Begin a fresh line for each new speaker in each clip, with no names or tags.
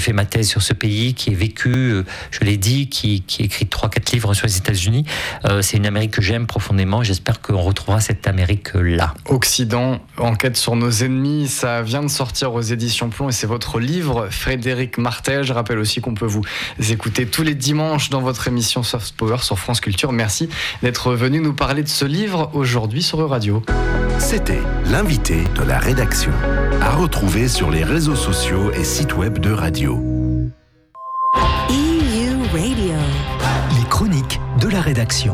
fait ma thèse sur ce pays, qui est vécu, je l'ai dit, qui écrit 3-4 livres sur les États-Unis. C'est une Amérique que j'aime profondément. J'espère qu'on retrouvera cette Amérique-là.
Occident, enquête sur nos ennemis, ça vient de sortir aux éditions Plomb et c'est votre livre, Frédéric Martel. Je rappelle aussi qu'on peut vous écouter tous les dimanches dans votre émission Soft Power sur France Culture. Merci d'être venu nous parler de ce livre aujourd'hui sur Radio.
C'était l'invité de la rédaction. À retrouver sur les réseaux sociaux et sites web de Radio.
EU Radio.
Les chroniques de la rédaction.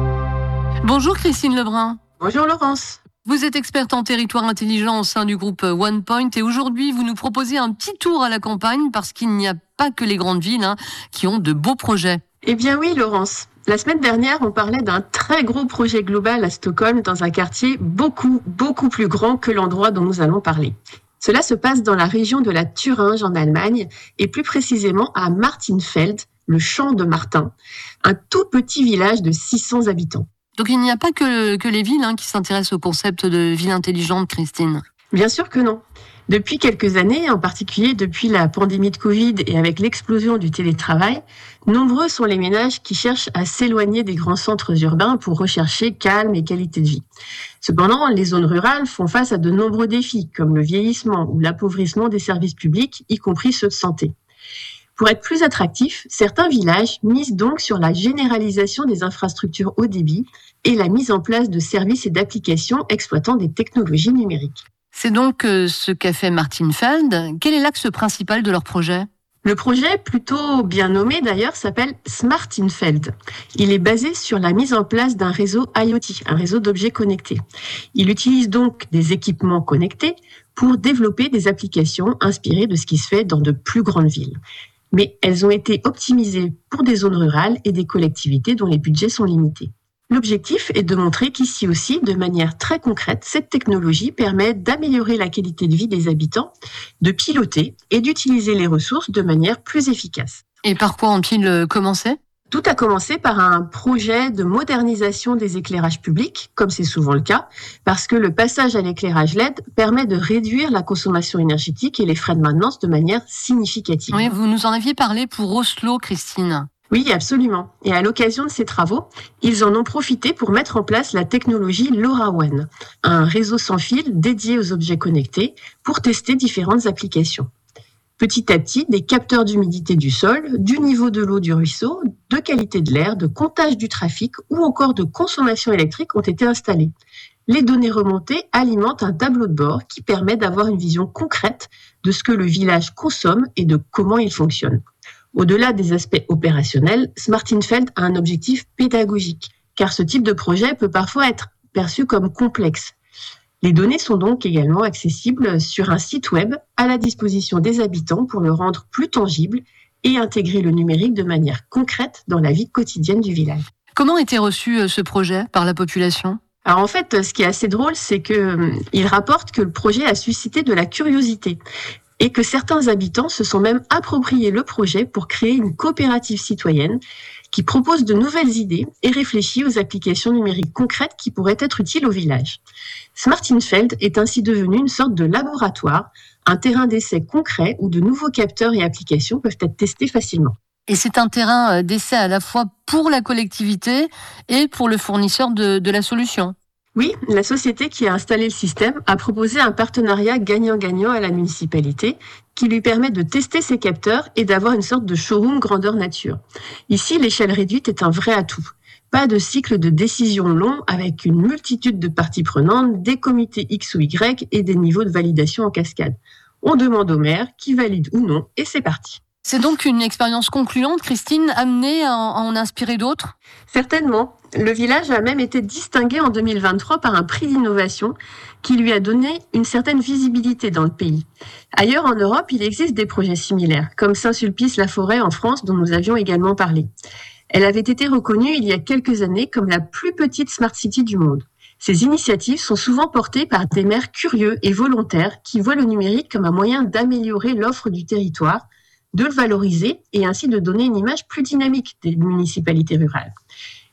Bonjour Christine Lebrun.
Bonjour Laurence.
Vous êtes experte en territoire intelligent au sein du groupe OnePoint et aujourd'hui vous nous proposez un petit tour à la campagne parce qu'il n'y a pas que les grandes villes qui ont de beaux projets.
Eh bien oui Laurence. La semaine dernière, on parlait d'un très gros projet global à Stockholm dans un quartier beaucoup plus grand que l'endroit dont nous allons parler. Cela se passe dans la région de la Thuringe en Allemagne et plus précisément à Martinfeld, le champ de Martin, un tout petit village de 600 habitants.
Donc il n'y a pas que les villes qui s'intéressent au concept de ville intelligente, Christine.
Bien sûr que non. Depuis quelques années, en particulier depuis la pandémie de Covid et avec l'explosion du télétravail, nombreux sont les ménages qui cherchent à s'éloigner des grands centres urbains pour rechercher calme et qualité de vie. Cependant, les zones rurales font face à de nombreux défis, comme le vieillissement ou l'appauvrissement des services publics, y compris ceux de santé. Pour être plus attractifs, certains villages misent donc sur la généralisation des infrastructures haut débit et la mise en place de services et d'applications exploitant des technologies numériques.
C'est donc ce qu'a fait Martinfeld. Quel est l'axe principal de leur projet ?
Le projet, plutôt bien nommé d'ailleurs, s'appelle Smartinfeld. Il est basé sur la mise en place d'un réseau IoT, un réseau d'objets connectés. Il utilise donc des équipements connectés pour développer des applications inspirées de ce qui se fait dans de plus grandes villes. Mais elles ont été optimisées pour des zones rurales et des collectivités dont les budgets sont limités. L'objectif est de montrer qu'ici aussi, de manière très concrète, cette technologie permet d'améliorer la qualité de vie des habitants, de piloter et d'utiliser les ressources de manière plus efficace.
Et par quoi ont-ils commencé ?
Tout a commencé par un projet de modernisation des éclairages publics, comme c'est souvent le cas, parce que le passage à l'éclairage LED permet de réduire la consommation énergétique et les frais de maintenance de manière significative.
Oui, vous nous en aviez parlé pour Oslo, Christine.
Oui, absolument. Et à l'occasion de ces travaux, ils en ont profité pour mettre en place la technologie LoRaWAN, un réseau sans fil dédié aux objets connectés pour tester différentes applications. Petit à petit, des capteurs d'humidité du sol, du niveau de l'eau du ruisseau, de qualité de l'air, de comptage du trafic ou encore de consommation électrique ont été installés. Les données remontées alimentent un tableau de bord qui permet d'avoir une vision concrète de ce que le village consomme et de comment il fonctionne. Au-delà des aspects opérationnels, Smartinfeld a un objectif pédagogique, car ce type de projet peut parfois être perçu comme complexe. Les données sont donc également accessibles sur un site web à la disposition des habitants pour le rendre plus tangible et intégrer le numérique de manière concrète dans la vie quotidienne du village.
Comment était reçu ce projet par la population ?
Alors en fait, ce qui est assez drôle, c'est qu'il rapporte que le projet a suscité de la curiosité et que certains habitants se sont même approprié le projet pour créer une coopérative citoyenne qui propose de nouvelles idées et réfléchit aux applications numériques concrètes qui pourraient être utiles au village. Smartinfeld est ainsi devenu une sorte de laboratoire, un terrain d'essai concret où de nouveaux capteurs et applications peuvent être testés facilement.
Et c'est un terrain d'essai à la fois pour la collectivité et pour le fournisseur de la solution.
Oui, la société qui a installé le système a proposé un partenariat gagnant-gagnant à la municipalité qui lui permet de tester ses capteurs et d'avoir une sorte de showroom grandeur nature. Ici, l'échelle réduite est un vrai atout. Pas de cycle de décision long avec une multitude de parties prenantes, des comités X ou Y et des niveaux de validation en cascade. On demande au maire qui valide ou non et c'est parti.
C'est donc une expérience concluante, Christine, amenée à en inspirer d'autres ?
Certainement. Le village a même été distingué en 2023 par un prix d'innovation qui lui a donné une certaine visibilité dans le pays. Ailleurs en Europe, il existe des projets similaires, comme Saint-Sulpice-la-Forêt en France, dont nous avions également parlé. Elle avait été reconnue il y a quelques années comme la plus petite Smart City du monde. Ces initiatives sont souvent portées par des maires curieux et volontaires qui voient le numérique comme un moyen d'améliorer l'offre du territoire, de le valoriser et ainsi de donner une image plus dynamique des municipalités rurales.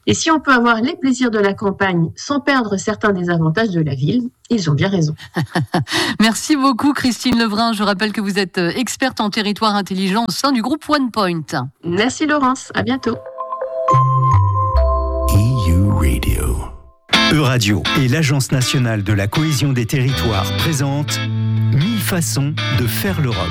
Et si on peut avoir les plaisirs de la campagne sans perdre certains des avantages de la ville, ils ont bien raison.
Merci beaucoup Christine Lebrun. Je rappelle que vous êtes experte en territoire intelligent au sein du groupe OnePoint.
Merci Laurence, à bientôt.
EU Radio.
Euradio et l'Agence nationale de la cohésion des territoires présentent 1000 façons de faire l'Europe.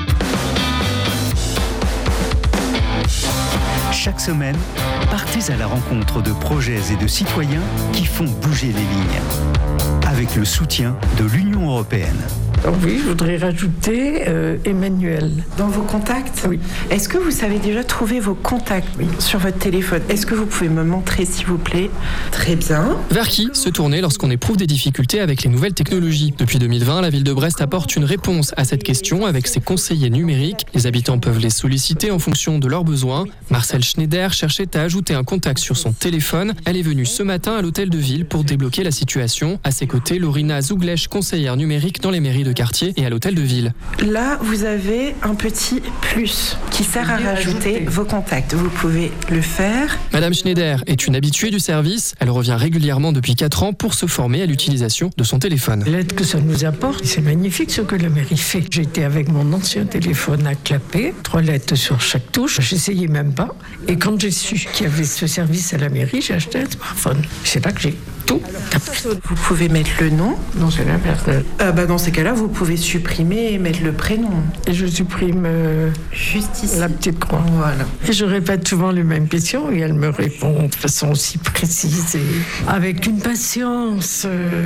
Chaque semaine, partez à la rencontre de projets et de citoyens qui font bouger les lignes. Avec le soutien de l'Union européenne.
Alors oui, je voudrais rajouter Emmanuel.
Dans vos contacts ?
Oui.
Est-ce que vous savez déjà trouver vos contacts sur votre téléphone ? Est-ce que vous pouvez me montrer, s'il vous plaît ? Très bien.
Vers qui se tourner lorsqu'on éprouve des difficultés avec les nouvelles technologies ? Depuis 2020, la ville de Brest apporte une réponse à cette question avec ses conseillers numériques. Les habitants peuvent les solliciter en fonction de leurs besoins. Marcel Schneider cherchait à ajouter un contact sur son téléphone. Elle est venue ce matin à l'hôtel de ville pour débloquer la situation. À ses côtés, Lorina Zouglèche, conseillère numérique dans les mairies de quartier et à l'hôtel de ville.
Là, vous avez un petit plus qui sert à rajouter vos contacts. Vous pouvez le faire.
Madame Schneider est une habituée du service. Elle revient régulièrement depuis 4 ans pour se former à l'utilisation de son téléphone.
L'aide que ça nous apporte, c'est magnifique ce que la mairie fait. J'étais avec mon ancien téléphone à clapper, 3 lettres sur chaque touche. J'essayais même pas. Et quand j'ai su qu'il y avait ce service à la mairie, j'ai acheté un smartphone. C'est là que j'ai tout tapé.
Vous pouvez mettre le nom.
Non, c'est l'inverse.
Dans ces cas-là, vous pouvez supprimer et mettre le prénom.
Et je supprime
juste ici.
la petite croix.
Voilà.
Et je répète souvent les mêmes questions et elle me répond de façon aussi précise et avec une patience.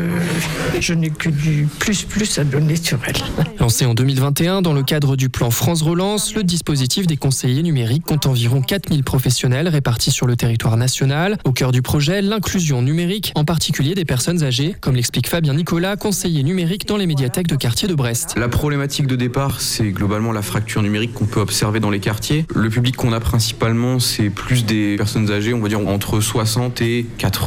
Je n'ai que du plus à donner sur elle.
Lancé en 2021 dans le cadre du plan France Relance, le dispositif des conseillers numériques compte environ 4000 professionnels répartis sur le territoire national. Au cœur du projet, l'inclusion numérique, en particulier des personnes âgées, comme l'explique Fabien Nicolas, conseiller numérique dans les médiathèques de quartier de Brest.
La problématique de départ, c'est globalement la fracture numérique qu'on peut observer dans les quartiers. Le public qu'on a principalement, c'est plus des personnes âgées, on va dire entre 60 et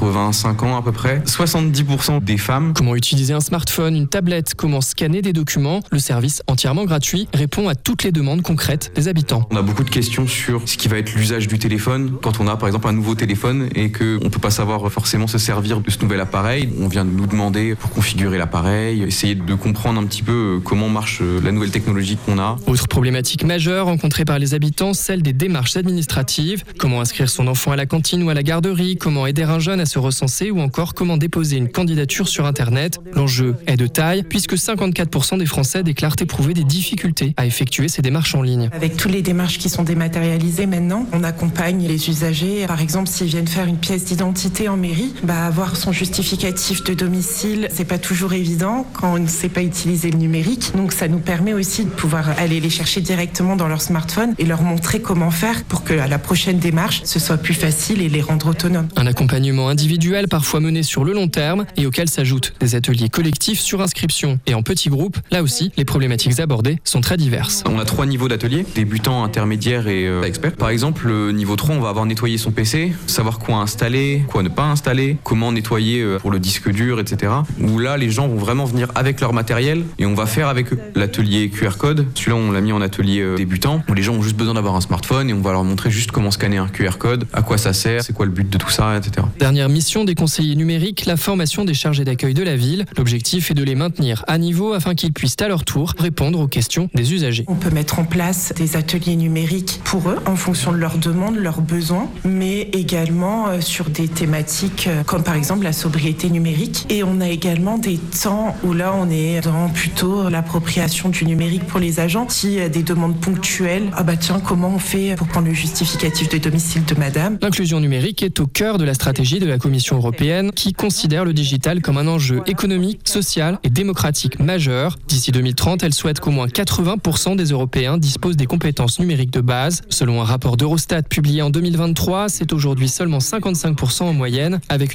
85 ans à peu près. 70% des femmes.
Comment utiliser un smartphone, une tablette, comment scanner des documents ? Le service entièrement gratuit répond à toutes les demandes concrètes des habitants.
On a beaucoup de questions sur ce qui va être l'usage du téléphone. Quand on a par exemple un nouveau téléphone et qu'on ne peut pas savoir forcément se servir de ce nouvel appareil, on vient de nous demander pour configurer l'appareil, essayer de comprendre un petit peu comment marche la nouvelle technologie qu'on a.
Autre problématique majeure rencontrée par les habitants, celle des démarches administratives. Comment inscrire son enfant à la cantine ou à la garderie, comment aider un jeune à se recenser ou encore comment déposer une candidature sur Internet. L'enjeu est de taille puisque 54% des Français déclarent éprouver des difficultés à effectuer ces démarches en ligne.
Avec toutes les démarches qui sont dématérialisées maintenant, on accompagne les usagers. Par exemple, s'ils viennent faire une pièce d'identité en mairie, avoir son justificatif de domicile, c'est pas toujours évident quand on ne sait pas utiliser le numérique. Donc ça nous permet aussi de pouvoir aller les chercher directement dans leur smartphone et leur montrer comment faire pour que à la prochaine démarche, ce soit plus facile et les rendre autonomes.
Un accompagnement individuel parfois mené sur le long terme et auquel s'ajoutent des ateliers collectifs sur inscription et en petits groupes. Là aussi, les problématiques abordées sont très diverses.
On a 3 niveaux d'ateliers, débutant, intermédiaire et expert. Par exemple, le niveau 3, on va avoir nettoyé son PC, savoir quoi installer, quoi ne pas installer, comment nettoyer pour le disque dur, etc. Où là, les gens vont vraiment venir avec leur matériel et on va faire avec eux. L'atelier QR code, celui-là, on l'a mis en atelier débutant, où les gens ont juste besoin d'avoir un smartphone et on va leur montrer juste comment scanner un QR code, à quoi ça sert, c'est quoi le but de tout ça, etc.
Dernière mission des conseillers numériques, la formation des chargés d'accueil de la ville. L'objectif est de les maintenir à niveau afin qu'ils puissent à leur tour répondre aux questions des usagers.
On peut mettre en place des ateliers numériques pour eux en fonction de leurs demandes, leurs besoins, mais également sur des thématiques comme par exemple la sobriété numérique. Et on a également des temps où là on est dans plutôt l'appropriation du numérique pour les agents. Si y a des demandes ponctuelles, comment on fait pour prendre le justificatif de domicile de madame ?
L'inclusion numérique est au cœur de la stratégie de la Commission européenne qui considère le digital comme un enjeu économique, social et démocratique majeur. D'ici 2030, elle souhaite qu'au moins 80% des Européens disposent des compétences numériques de base. Selon un rapport d'Eurostat publié en 2023, c'est aujourd'hui seulement 55% en moyenne, avec une forte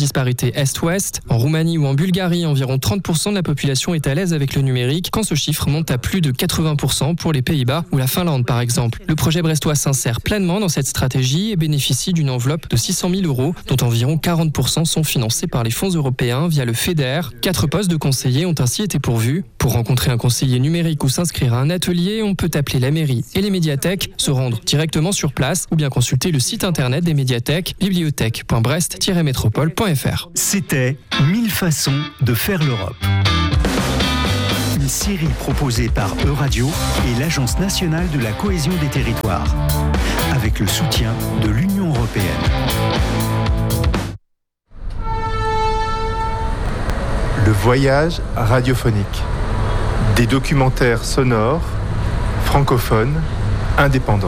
disparité Est-Ouest. En Roumanie ou en Bulgarie, environ 30% de la population est à l'aise avec le numérique, quand ce chiffre monte à plus de 80% pour les Pays-Bas ou la Finlande par exemple. Le projet brestois s'insère pleinement dans cette stratégie et bénéficie d'une enveloppe de 600 000 €, dont environ 40% sont financés par les fonds européens via le FEDER. 4 postes de conseillers ont ainsi été pourvus. Pour rencontrer un conseiller numérique ou s'inscrire à un atelier, on peut appeler la mairie et les médiathèques, se rendre directement sur place ou bien consulter le site internet des médiathèques, bibliothèque.brest-métropole.fr.
C'était 1000 façons de faire l'Europe. Une série proposée par Euradio et l'Agence nationale de la cohésion des territoires, avec le soutien de l'Union européenne.
Le voyage radiophonique. Des documentaires sonores, francophones, indépendants.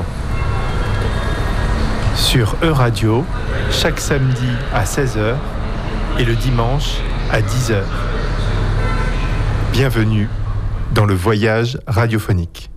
Sur Euradio, chaque samedi à 16h et le dimanche à 10h. Bienvenue dans le voyage radiophonique.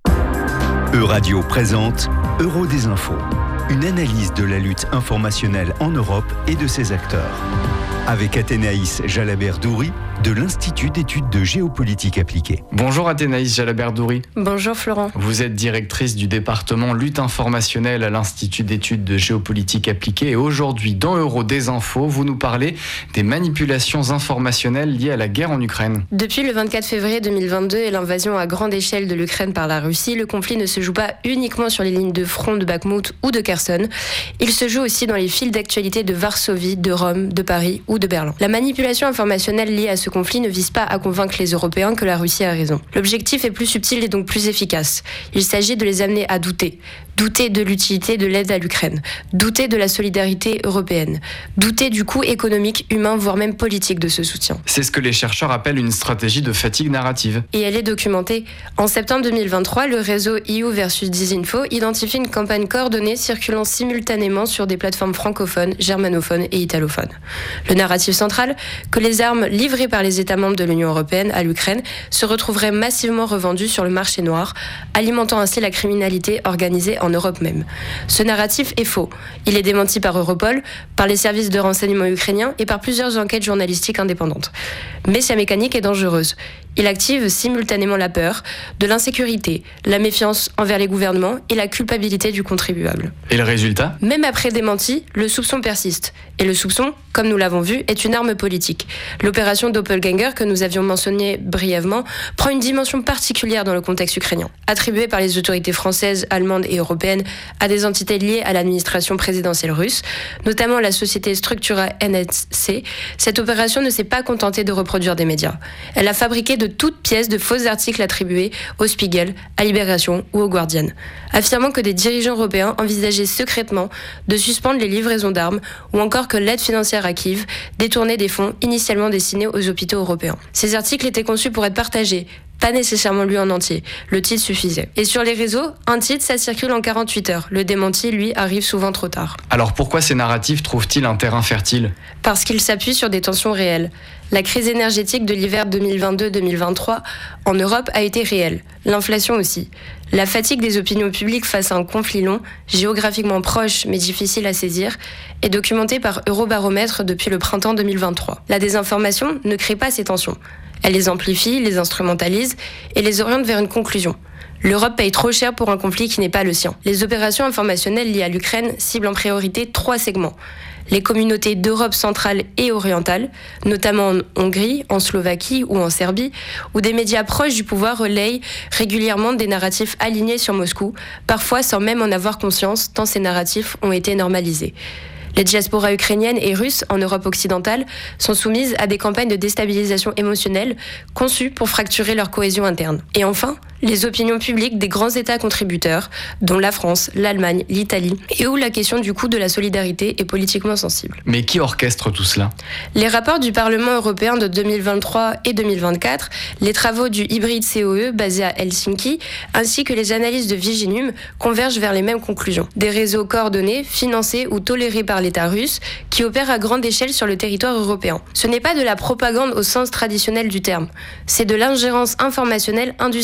Euradio présente Euro des infos, une analyse de la lutte informationnelle en Europe et de ses acteurs. Avec Athénaïs Jalabert-Doury de l'Institut d'études de géopolitique appliquée.
Bonjour Athénaïs Jalabert-Doury.
Bonjour Florent.
Vous êtes directrice du département lutte informationnelle à l'Institut d'études de géopolitique appliquée et aujourd'hui dans Euro des infos, vous nous parlez des manipulations informationnelles liées à la guerre en Ukraine.
Depuis le 24 février 2022 et l'invasion à grande échelle de l'Ukraine par la Russie, le conflit ne se joue pas uniquement sur les lignes de front de Bakhmout ou de Kherson, il se joue aussi dans les fils d'actualité de Varsovie, de Rome, de Paris ou de Berlin. La manipulation informationnelle liée à ce conflit ne vise pas à convaincre les Européens que la Russie a raison. L'objectif est plus subtil et donc plus efficace. Il s'agit de les amener à douter. Douter de l'utilité de l'aide à l'Ukraine. Douter de la solidarité européenne. Douter du coût économique, humain, voire même politique de ce soutien.
C'est ce que les chercheurs appellent une stratégie de fatigue narrative.
Et elle est documentée. En septembre 2023, le réseau EU versus Disinfo identifie une campagne coordonnée circulant simultanément sur des plateformes francophones, germanophones et italophones. Le narratif central, que les armes livrées par les États membres de l'Union européenne à l'Ukraine se retrouveraient massivement revendues sur le marché noir, alimentant ainsi la criminalité organisée en Europe même. Ce narratif est faux. Il est démenti par Europol, par les services de renseignement ukrainiens et par plusieurs enquêtes journalistiques indépendantes. Mais sa mécanique est dangereuse. Il active simultanément la peur, de l'insécurité, la méfiance envers les gouvernements et la culpabilité du contribuable.
Et le résultat ?
Même après démenti, le soupçon persiste. Et le soupçon, comme nous l'avons vu, est une arme politique. L'opération Doppelganger, que nous avions mentionnée brièvement, prend une dimension particulière dans le contexte ukrainien. Attribuée par les autorités françaises, allemandes et européennes à des entités liées à l'administration présidentielle russe, notamment la société Structura NSC, cette opération ne s'est pas contentée de reproduire des médias. Elle a fabriqué de toutes pièces de faux articles attribués au Spiegel, à Libération ou au Guardian, affirmant que des dirigeants européens envisageaient secrètement de suspendre les livraisons d'armes ou encore que l'aide financière à Kiev détournait des fonds initialement destinés aux hôpitaux européens. Ces articles étaient conçus pour être partagés, pas nécessairement lu en entier. Le titre suffisait. Et sur les réseaux, un titre, ça circule en 48 heures. Le démenti, lui, arrive souvent trop tard.
Alors pourquoi ces narratifs trouvent-ils un terrain fertile ?
Parce qu'ils s'appuient sur des tensions réelles. La crise énergétique de l'hiver 2022-2023 en Europe a été réelle. L'inflation aussi. La fatigue des opinions publiques face à un conflit long, géographiquement proche mais difficile à saisir, est documentée par Eurobaromètre depuis le printemps 2023. La désinformation ne crée pas ces tensions. Elle les amplifie, les instrumentalise et les oriente vers une conclusion. L'Europe paye trop cher pour un conflit qui n'est pas le sien. Les opérations informationnelles liées à l'Ukraine ciblent en priorité 3 segments. Les communautés d'Europe centrale et orientale, notamment en Hongrie, en Slovaquie ou en Serbie, où des médias proches du pouvoir relayent régulièrement des narratifs alignés sur Moscou, parfois sans même en avoir conscience, tant ces narratifs ont été normalisés. Les diasporas ukrainiennes et russes en Europe occidentale sont soumises à des campagnes de déstabilisation émotionnelle conçues pour fracturer leur cohésion interne. Et enfin, les opinions publiques des grands États contributeurs, dont la France, l'Allemagne, l'Italie, et où la question du coût de la solidarité est politiquement sensible.
Mais qui orchestre tout cela ?
Les rapports du Parlement européen de 2023 et 2024, les travaux du Hybrid COE basé à Helsinki, ainsi que les analyses de Viginum convergent vers les mêmes conclusions. Des réseaux coordonnés, financés ou tolérés par l'État russe, qui opèrent à grande échelle sur le territoire européen. Ce n'est pas de la propagande au sens traditionnel du terme, c'est de l'ingérence informationnelle industrialisée,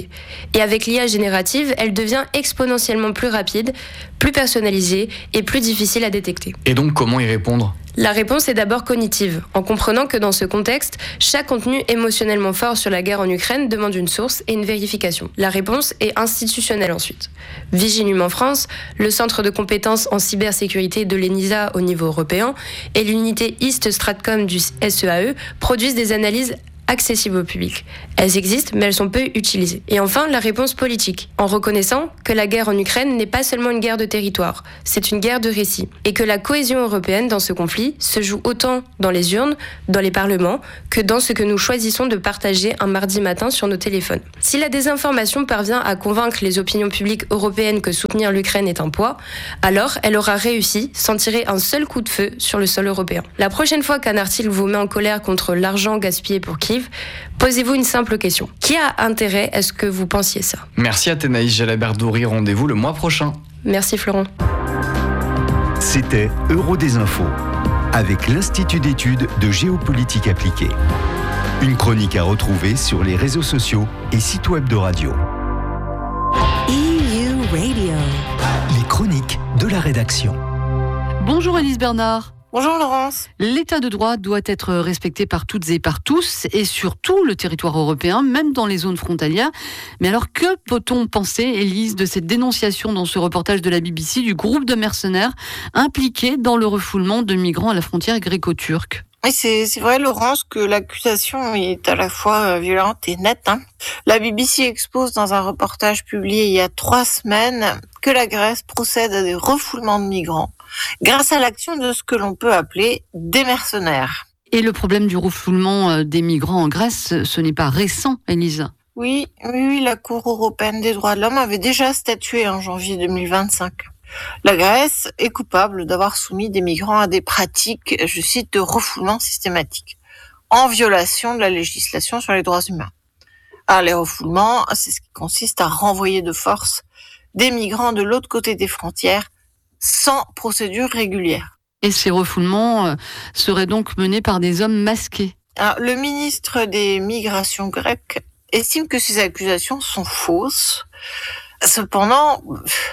identité. Et avec l'IA générative, elle devient exponentiellement plus rapide, plus personnalisée et plus difficile à détecter.
Et donc, comment y répondre ?
La réponse est d'abord cognitive, en comprenant que dans ce contexte, chaque contenu émotionnellement fort sur la guerre en Ukraine demande une source et une vérification. La réponse est institutionnelle ensuite. Vigilum en France, le centre de compétences en cybersécurité de l'ENISA au niveau européen et l'unité East Stratcom du SEAE produisent des analyses accessibles au public. Elles existent, mais elles sont peu utilisées. Et enfin, la réponse politique, en reconnaissant que la guerre en Ukraine n'est pas seulement une guerre de territoire, c'est une guerre de récit, et que la cohésion européenne dans ce conflit se joue autant dans les urnes, dans les parlements, que dans ce que nous choisissons de partager un mardi matin sur nos téléphones. Si la désinformation parvient à convaincre les opinions publiques européennes que soutenir l'Ukraine est un poids, alors elle aura réussi sans tirer un seul coup de feu sur le sol européen. La prochaine fois qu'un article vous met en colère contre l'argent gaspillé pour Kiev, posez-vous une simple question. Qui a intérêt à ce que vous pensiez ça ?
Merci Athénaïs Jalabert-Doury, rendez-vous le mois prochain.
Merci Florent.
C'était Euro des infos, avec l'Institut d'études de géopolitique appliquée. Une chronique à retrouver sur les réseaux sociaux et sites web de radio.
EU Radio.
Les chroniques de la rédaction.
Bonjour Élise Bernard.
Bonjour Laurence.
L'état de droit doit être respecté par toutes et par tous, et sur tout le territoire européen, même dans les zones frontalières. Mais alors, que peut-on penser, Élise, de cette dénonciation dans ce reportage de la BBC du groupe de mercenaires impliqués dans le refoulement de migrants à la frontière gréco-turque ?
Oui, c'est vrai, Laurence, que l'accusation est à la fois violente et nette. La BBC expose dans un reportage publié il y a 3 semaines que la Grèce procède à des refoulements de migrants grâce à l'action de ce que l'on peut appeler des mercenaires.
Et le problème du refoulement des migrants en Grèce, ce n'est pas récent, Élise.
Oui, la Cour européenne des droits de l'homme avait déjà statué en janvier 2025. La Grèce est coupable d'avoir soumis des migrants à des pratiques, je cite, de refoulement systématique, en violation de la législation sur les droits humains. Alors, les refoulements, c'est ce qui consiste à renvoyer de force des migrants de l'autre côté des frontières sans procédure régulière.
Et ces refoulements seraient donc menés par des hommes masqués.
Alors, le ministre des Migrations grec estime que ces accusations sont fausses. Cependant,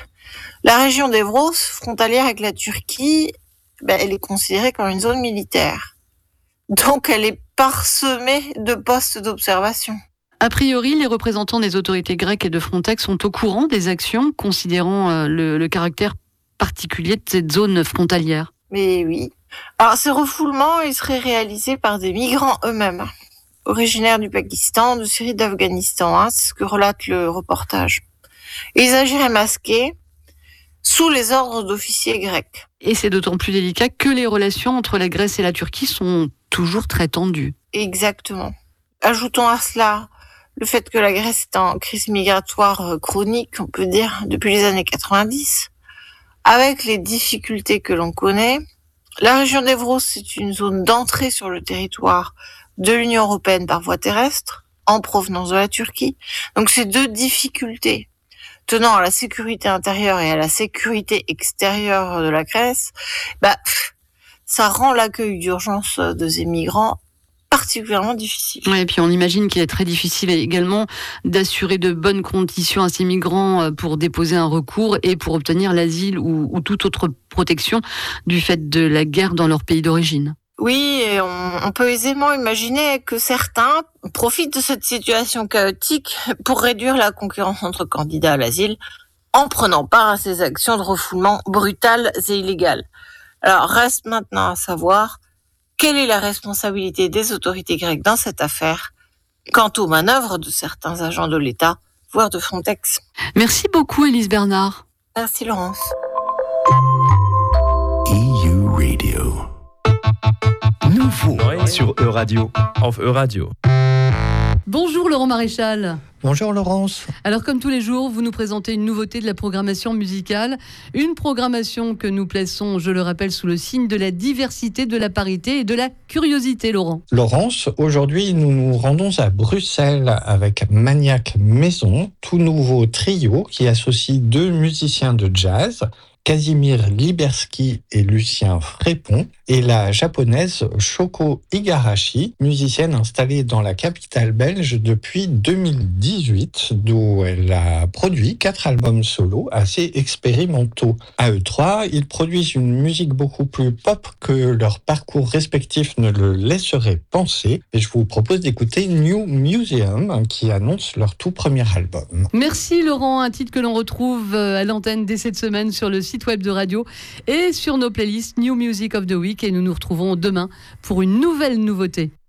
la région d'Evros, frontalière avec la Turquie, elle est considérée comme une zone militaire. Donc elle est parsemée de postes d'observation.
A priori, les représentants des autorités grecques et de Frontex sont au courant des actions, considérant le caractère particulier de cette zone frontalière.
Mais oui. Alors ces refoulements, ils seraient réalisés par des migrants eux-mêmes, originaires du Pakistan, de Syrie, d'Afghanistan. C'est ce que relate le reportage. Et ils agiraient masqués, sous les ordres d'officiers grecs.
Et c'est d'autant plus délicat que les relations entre la Grèce et la Turquie sont toujours très tendues.
Exactement. Ajoutons à cela le fait que la Grèce est en crise migratoire chronique, on peut dire, depuis les années 90. Avec les difficultés que l'on connaît, la région d'Evros, c'est une zone d'entrée sur le territoire de l'Union européenne par voie terrestre, en provenance de la Turquie. Donc ces deux difficultés tenant à la sécurité intérieure et à la sécurité extérieure de la Grèce, ça rend l'accueil d'urgence de ces migrants particulièrement difficile.
Ouais, et puis on imagine qu'il est très difficile également d'assurer de bonnes conditions à ces migrants pour déposer un recours et pour obtenir l'asile ou toute autre protection du fait de la guerre dans leur pays d'origine.
Oui, et on peut aisément imaginer que certains profitent de cette situation chaotique pour réduire la concurrence entre candidats à l'asile en prenant part à ces actions de refoulement brutales et illégales. Alors reste maintenant à savoir quelle est la responsabilité des autorités grecques dans cette affaire quant aux manœuvres de certains agents de l'État, voire de Frontex.
Merci beaucoup Élise Bernard.
Merci Laurence.
EU Radio.
Nouveau sur Euradio.
Auf Euradio.
Bonjour Laurent Maréchal.
Bonjour Laurence.
Alors comme tous les jours, vous nous présentez une nouveauté de la programmation musicale. Une programmation que nous plaçons, je le rappelle, sous le signe de la diversité, de la parité et de la curiosité, Laurent.
Laurence, aujourd'hui nous nous rendons à Bruxelles avec Maniac Maison, tout nouveau trio qui associe 2 musiciens de jazz, Casimir Liberski et Lucien Frépon. et la japonaise Shoko Igarashi, musicienne installée dans la capitale belge depuis 2018, d'où elle a produit 4 albums solo assez expérimentaux. À eux 3, ils produisent une musique beaucoup plus pop que leur parcours respectif ne le laisserait penser. Et je vous propose d'écouter New Museum, qui annonce leur tout premier album.
Merci Laurent, un titre que l'on retrouve à l'antenne dès cette semaine sur le site web de Radio et sur nos playlists New Music of the Week. Et nous nous retrouvons demain pour une nouvelle nouveauté.